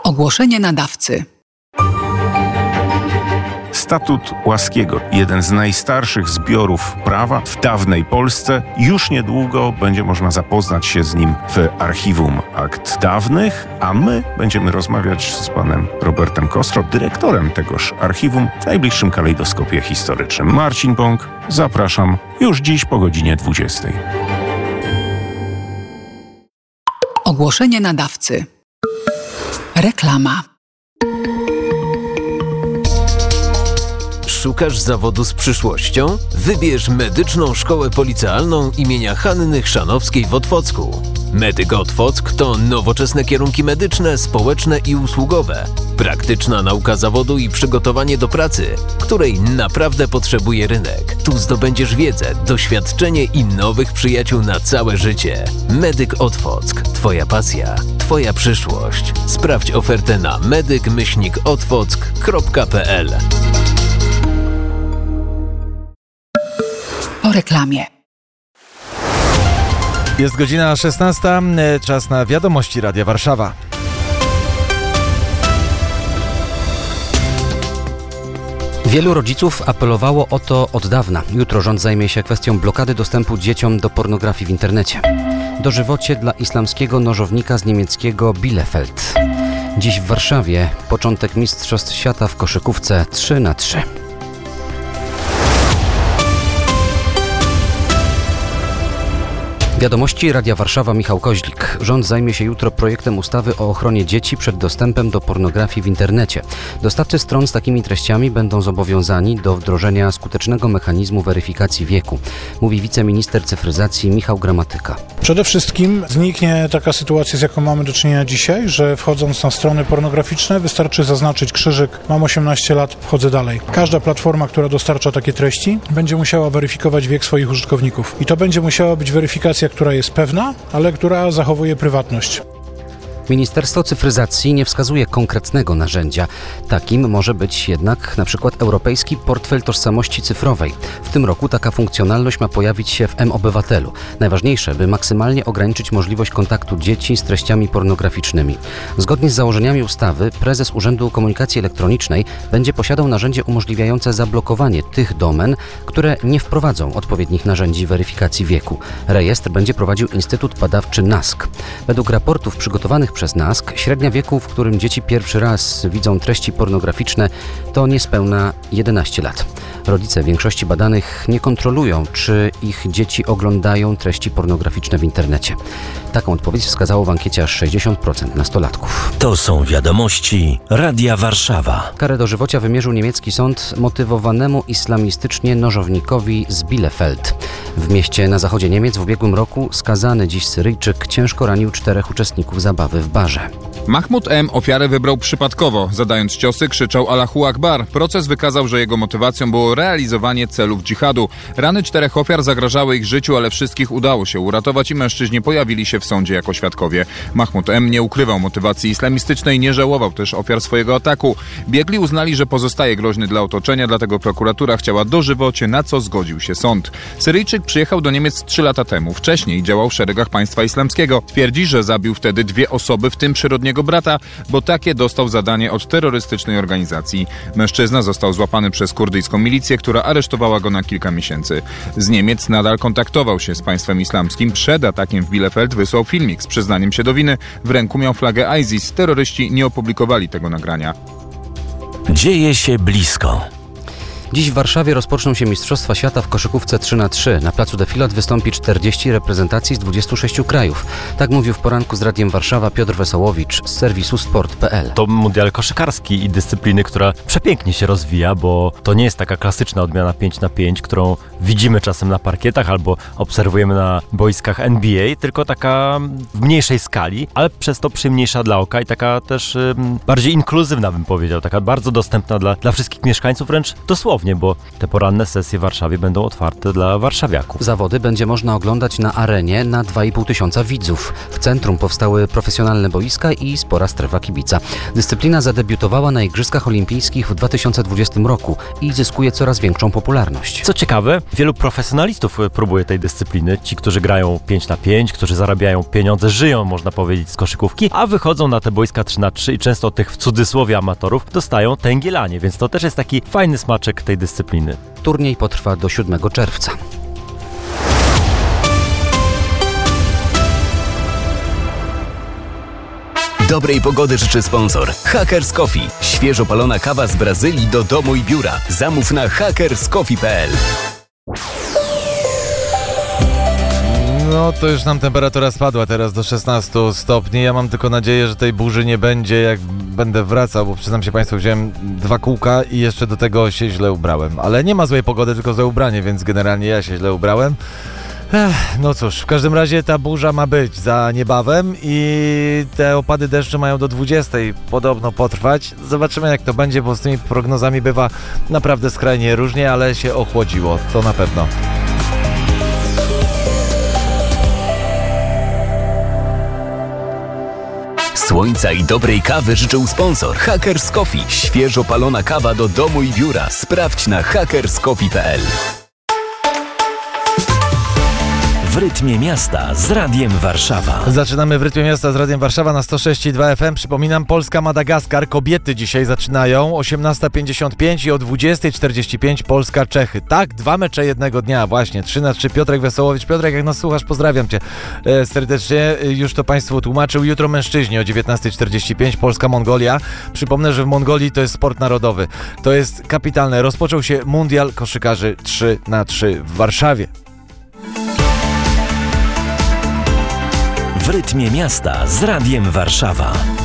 Ogłoszenie nadawcy. Statut Łaskiego, jeden z najstarszych zbiorów prawa w dawnej Polsce. Już niedługo będzie można zapoznać się z nim w Archiwum Akt Dawnych, a my będziemy rozmawiać z panem Robertem Kostro, dyrektorem tegoż archiwum, w najbliższym kalejdoskopie historycznym. Marcin Bąk, zapraszam już dziś po godzinie 20. Ogłoszenie nadawcy. Reklama. Szukasz zawodu z przyszłością? Wybierz Medyczną Szkołę Policealną imienia Hanny Chrzanowskiej w Otwocku. Medyk Otwock to nowoczesne kierunki medyczne, społeczne i usługowe. Praktyczna nauka zawodu i przygotowanie do pracy, której naprawdę potrzebuje rynek. Tu zdobędziesz wiedzę, doświadczenie i nowych przyjaciół na całe życie. Medyk Otwock. Twoja pasja, Twoja przyszłość. Sprawdź ofertę na medyk-otwock.pl. Po reklamie. Jest godzina 16, czas na wiadomości Radia Warszawa. Wielu rodziców apelowało o to od dawna. Jutro rząd zajmie się kwestią blokady dostępu dzieciom do pornografii w internecie. Dożywocie dla islamskiego nożownika z niemieckiego Bielefeld. Dziś w Warszawie początek Mistrzostw Świata w koszykówce 3x3. Wiadomości Radia Warszawa, Michał Koźlik. Rząd zajmie się jutro projektem ustawy o ochronie dzieci przed dostępem do pornografii w internecie. Dostawcy stron z takimi treściami będą zobowiązani do wdrożenia skutecznego mechanizmu weryfikacji wieku, mówi wiceminister cyfryzacji Michał Gramatyka. Przede wszystkim zniknie taka sytuacja, z jaką mamy do czynienia dzisiaj, że wchodząc na strony pornograficzne wystarczy zaznaczyć krzyżyk, mam 18 lat, wchodzę dalej. Każda platforma, która dostarcza takie treści, będzie musiała weryfikować wiek swoich użytkowników. I to będzie musiała być weryfikacja, która jest pewna, ale która zachowuje prywatność. Ministerstwo Cyfryzacji nie wskazuje konkretnego narzędzia. Takim może być jednak na przykład Europejski Portfel Tożsamości Cyfrowej. W tym roku taka funkcjonalność ma pojawić się w mObywatelu. Najważniejsze, by maksymalnie ograniczyć możliwość kontaktu dzieci z treściami pornograficznymi. Zgodnie z założeniami ustawy prezes Urzędu Komunikacji Elektronicznej będzie posiadał narzędzie umożliwiające zablokowanie tych domen, które nie wprowadzą odpowiednich narzędzi weryfikacji wieku. Rejestr będzie prowadził Instytut Badawczy NASK. Według raportów przygotowanych przez NASK średnia wieku, w którym dzieci pierwszy raz widzą treści pornograficzne, to niespełna 11 lat. Rodzice większości badanych nie kontrolują, czy ich dzieci oglądają treści pornograficzne w internecie. Taką odpowiedź wskazało w ankiecie aż 60% nastolatków. To są wiadomości Radia Warszawa. Karę dożywocia wymierzył niemiecki sąd motywowanemu islamistycznie nożownikowi z Bielefeld. W mieście na zachodzie Niemiec w ubiegłym roku skazany dziś Syryjczyk ciężko ranił 4 uczestników zabawy w barze. Mahmud M. ofiarę wybrał przypadkowo. Zadając ciosy, krzyczał Allahu Akbar. Proces wykazał, że jego motywacją było realizowanie celów dżihadu. Rany 4 ofiar zagrażały ich życiu, ale wszystkich udało się uratować i mężczyźni pojawili się w sądzie jako świadkowie. Mahmud M. nie ukrywał motywacji islamistycznej, nie żałował też ofiar swojego ataku. Biegli uznali, że pozostaje groźny dla otoczenia, dlatego prokuratura chciała dożywocie, na co zgodził się sąd. Syryjczyk przyjechał do Niemiec 3 lata temu. Wcześniej działał w szeregach państwa islamskiego. Twierdzi, że zabił wtedy 2 osoby, w tym przyrodniego brata, bo takie dostał zadanie od terrorystycznej organizacji. Mężczyzna został złapany przez kurdyjską milicję, która aresztowała go na kilka miesięcy. Z Niemiec nadal kontaktował się z państwem islamskim. Przed atakiem w Bielefeld wysłał filmik z przyznaniem się do winy. W ręku miał flagę ISIS. Terroryści nie opublikowali tego nagrania. Dzieje się blisko. Dziś w Warszawie rozpoczną się Mistrzostwa Świata w koszykówce 3x3. Na placu Defilat wystąpi 40 reprezentacji z 26 krajów. Tak mówił w poranku z Radiem Warszawa Piotr Wesołowicz z serwisu sport.pl. To mundial koszykarski i dyscypliny, która przepięknie się rozwija, bo to nie jest taka klasyczna odmiana 5x5, którą widzimy czasem na parkietach albo obserwujemy na boiskach NBA, tylko taka w mniejszej skali, ale przez to przyjemniejsza dla oka i taka też bardziej inkluzywna, bym powiedział, taka bardzo dostępna dla wszystkich mieszkańców, wręcz dosłownie. ponownie, bo te poranne sesje w Warszawie będą otwarte dla warszawiaków. Zawody będzie można oglądać na arenie na 2500 widzów. W centrum powstały profesjonalne boiska i spora strefa kibica. Dyscyplina zadebiutowała na Igrzyskach Olimpijskich w 2020 roku i zyskuje coraz większą popularność. Co ciekawe, wielu profesjonalistów próbuje tej dyscypliny. Ci, którzy grają 5-5, którzy zarabiają pieniądze, żyją, można powiedzieć, z koszykówki, a wychodzą na te boiska 3-3 i często od tych w cudzysłowie amatorów dostają tęgielanie, więc to też jest taki fajny smaczek tej dyscypliny. Turniej potrwa do 7 czerwca. Dobrej pogody życzy sponsor Hackers Coffee. Świeżo palona kawa z Brazylii do domu i biura. Zamów na hackerscoffee.pl. No to już nam temperatura spadła teraz do 16 stopni. Ja mam tylko nadzieję, że tej burzy nie będzie, jak będę wracał, bo przyznam się Państwu, wziąłem 2 kółka i jeszcze do tego się źle ubrałem. Ale nie ma złej pogody, tylko złe ubranie, więc generalnie ja się źle ubrałem. No cóż, w każdym razie ta burza ma być za niebawem i te opady deszczu mają do 20 podobno potrwać. Zobaczymy, jak to będzie, bo z tymi prognozami bywa naprawdę skrajnie różnie, ale się ochłodziło, to na pewno. Słońca i dobrej kawy życzył sponsor Hackers Coffee. Świeżo palona kawa do domu i biura. Sprawdź na hackerscoffee.pl. W rytmie miasta z Radiem Warszawa. Zaczynamy w rytmie miasta z Radiem Warszawa na 106,2 FM. Przypominam, Polska-Madagaskar. Kobiety dzisiaj zaczynają 18:55 i o 20:45 Polska-Czechy. Tak, 2 mecze jednego dnia, właśnie 3-3. Piotrek Wesołowicz. Piotrek, jak nas słuchasz, pozdrawiam Cię serdecznie. Już to Państwu tłumaczył. Jutro mężczyźni o 19:45 Polska-Mongolia. Przypomnę, że w Mongolii to jest sport narodowy. To jest kapitalne. Rozpoczął się mundial koszykarzy 3-3 w Warszawie. W rytmie miasta z Radiem Warszawa.